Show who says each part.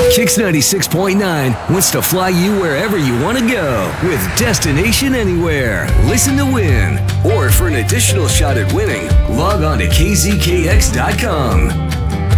Speaker 1: Kicks 96.9 wants to fly you wherever you want to go with Destination Anywhere. Listen to win. Or for an additional shot at winning, log on to kzkx.com.